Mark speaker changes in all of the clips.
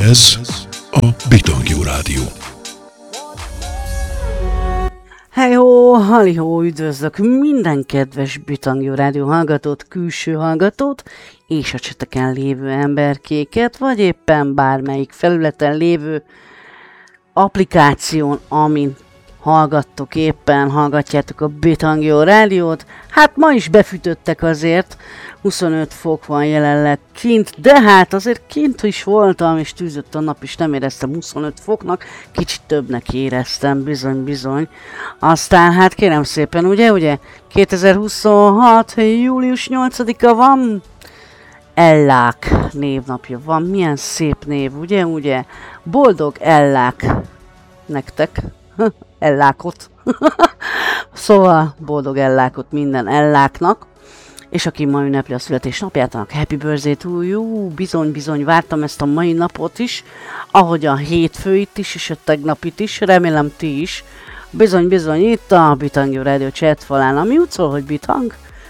Speaker 1: Ez a Bitangjú Rádió.
Speaker 2: Hejhó, halihó, üdvözlök minden kedves Bitangjú Rádió hallgatót, külső hallgatót, és a cseteken lévő emberkéket, vagy éppen bármelyik felületen lévő applikáción, amin hallgattok éppen, hallgatjátok a Bitangjú Rádiót. Hát ma is befűtöttek azért, 25 fok van jelenleg kint, de hát azért kint is voltam, és tűzött a nap, és nem éreztem 25 foknak, kicsit többnek éreztem, bizony. Aztán hát kérem szépen, ugye, 2026. július 8-a van, Ellák névnapja van, milyen szép név, ugye? Boldog Ellák nektek, Ellákot. Szóval boldog Ellákot minden Elláknak. És aki ma ünnepli a születésnapját, annak happy birthday to you. Bizony, vártam ezt a mai napot is, ahogy a hétfőit is, és a tegnapit is, remélem ti is. Bizony, itt a Bitangjú Rádió chat falán, ami úgy szól, hogy Bitang,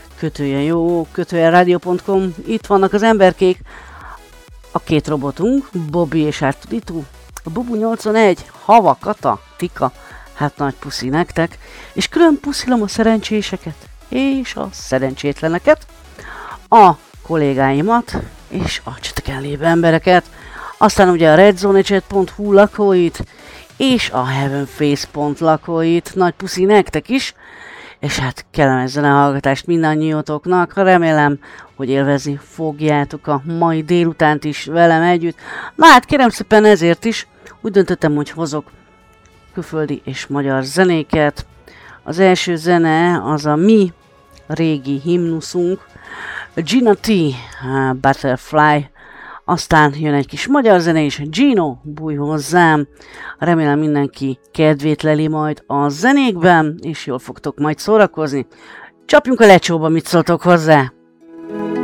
Speaker 2: _radio.com, itt vannak az emberkék, a két robotunk, Bobby és Ártuditu, a Bubu 81, Hava, Kata, Tika, hát nagy puszi nektek, és külön puszilom a szerencséseket, és a szerencsétleneket, a kollégáimat, és a cseteken lévő embereket, aztán ugye a redzonechat.hu lakóit, és a heavenface lakóit, nagy puszi nektek is, és hát kellemes zenehallgatást mindannyiótoknak, remélem, hogy élvezni fogjátok a mai délutánt is velem együtt. Na hát kérem szépen ezért is, úgy döntöttem, hogy hozok külföldi és magyar zenéket. Az első zene az a mi régi himnuszunk, Gina T, Butterfly, aztán jön egy kis magyar zene is, Gino, bújj hozzám. Remélem mindenki kedvét leli majd a zenékben, és jól fogtok majd szórakozni. Csapjunk a lecsóba, mit szóltok hozzá?